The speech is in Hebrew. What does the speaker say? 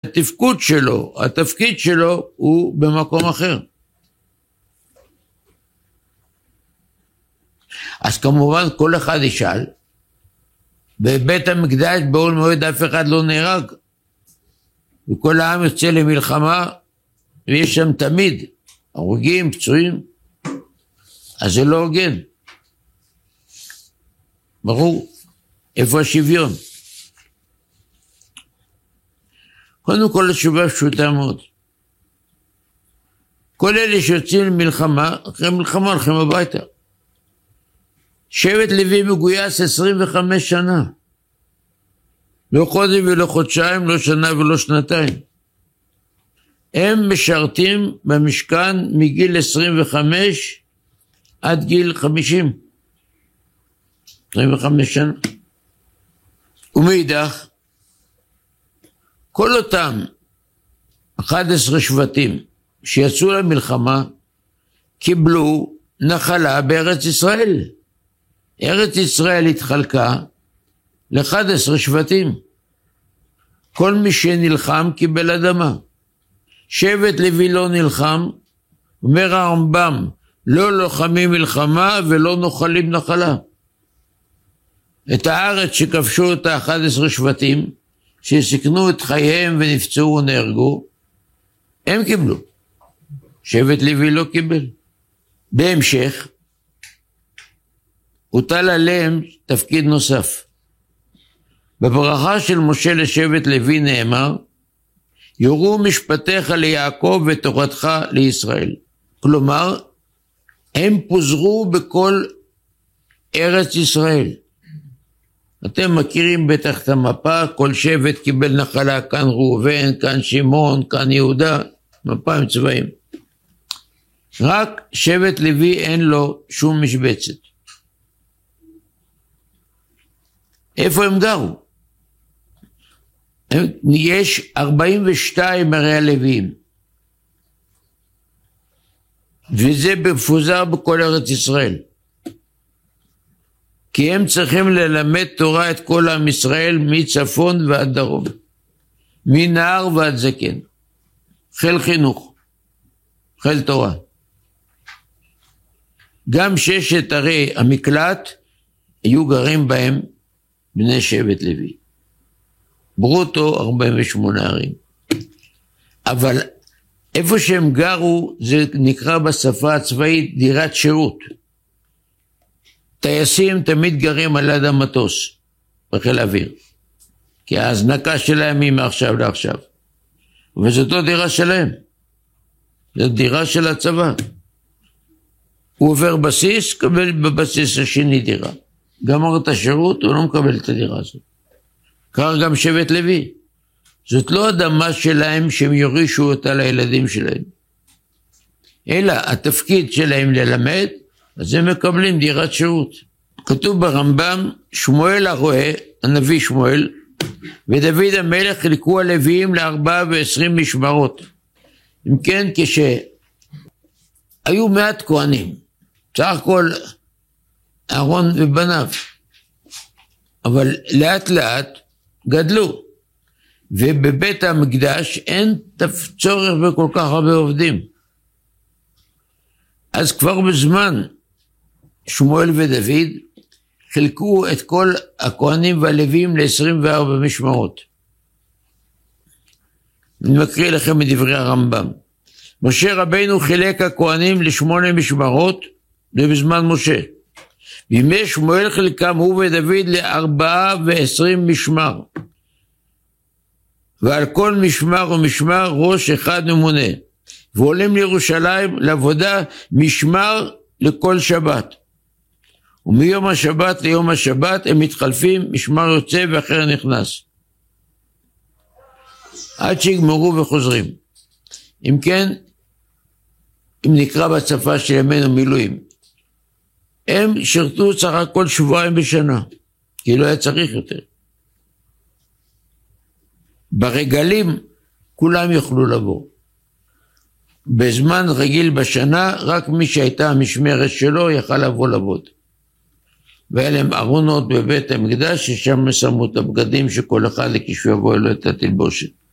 התפקוד שלו, התפקיד שלו הוא במקום אחר. אז כמובן כל אחד ישאל, בבית המקדש באול מועד אף אחד לא נהרג, וכל העם יוצא למלחמה, ויש שם תמיד הרוגים, פצועים, אז זה לא הוגן. ברור, איפה השוויון? קודם כל התשובה פשוטה מאוד. כל אלה שיוצאים למלחמה, אחרי מלחמה הולכים הביתה. שבט לוי מגויס 25 שנה. לא חודש ולא חודשיים, לא שנה ולא שנתיים. הם משרתים במשכן מגיל 25 עד גיל 50. 25 שנה. ומאידך, כל אותם 11 שבטים שיצאו למלחמה, קיבלו נחלה בארץ ישראל. ארץ ישראל התחלקה ל-11 שבטים. כל מי שנלחם קיבל אדמה. שבט לוי לא נלחם, אומר הרמב"ם, לא לוחמים מלחמה ולא נוחלים נחלה. את הארץ שכבשו את 11 שבטים, שסיכנו את חייהם ונפצעו ונהרגו, הם קיבלו. שבט לוי לא קיבל. בהמשך, הוטל עליהם תפקיד נוסף. בברכה של משה לשבט לוי נאמר, יורו משפטיך ליעקב ותורתך לישראל. כלומר, הם פוזרו בכל ארץ ישראל. אתם מכירים בטח את המפה, כל שבט קיבל נחלה, כאן ראובן, כאן שמעון, כאן יהודה, מפה עם צבעים. רק שבט לוי אין לו שום משבצת. איפה הם גרו? יש 42 ערי הלוויים, וזה מפוזר בכל ארץ ישראל. כי הם צריכים ללמד תורה את כל עם ישראל מצפון ועד דרום, מנהר ועד זקן. חיל חינוך, חיל תורה. גם 6 ערי המקלט היו גרים בהם בני שבט לוי. ברוטו 48 ערים. אבל איפה שהם גרו זה נקרא בשפה הצבאית דירת שירות. טייסים תמיד גרים על יד המטוס בחיל האוויר, כי ההזנקה שלהם היא מעכשיו לעכשיו, וזאת לא דירה שלהם, זו דירה של הצבא. הוא עובר בסיס, קבל בבסיס השני דירה. גמר את השירות, הוא לא מקבל את הדירה הזאת. כך גם שבט לוי. זאת לא אדמה שלהם שהם יורישו אותה לילדים שלהם, אלא התפקיד שלהם ללמד, אז הם מקבלים דירת שירות. כתוב ברמב"ם, שמואל הרועה, הנביא שמואל, ודוד המלך חילקו הלוויים ל24 משמרות. אם כן, כשהיו 100 כהנים, סך הכל אהרון ובניו, אבל לאט לאט גדלו, ובבית המקדש אין צורך בכל כך הרבה עובדים. אז כבר בזמן שמואל ודוד חילקו את כל הכהנים והלוויים ל24 משמרות. אני מקריא לכם מדברי הרמב"ם. משה רבינו חילק הכהנים ל8 משמרות, זה בזמן משה. בימי שמואל חילקם הוא ודוד ל24 משמר. ועל כל משמר ומשמר ראש אחד ממונה. ועולים לירושלים לעבודה משמר לכל שבת. ומיום השבת ליום השבת הם מתחלפים, משמר יוצא ואחר נכנס. עד שיגמרו וחוזרים. אם כן, אם נקרא בשפה של ימינו מילואים, הם שרתו סך הכל 2 שבועות בשנה, כי לא היה צריך יותר. ברגלים כולם יוכלו לבוא. בזמן רגיל בשנה, רק מי שהייתה המשמרת שלו יכל לבוא לעבוד. ואלה הם ארונות בבית המקדש, ששם שמו את הבגדים שכל אחד כשהוא יבוא אלו את התלבושת.